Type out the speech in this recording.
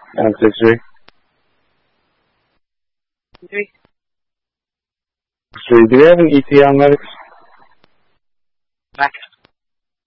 963. 3. Do we have an ETA on medics? Max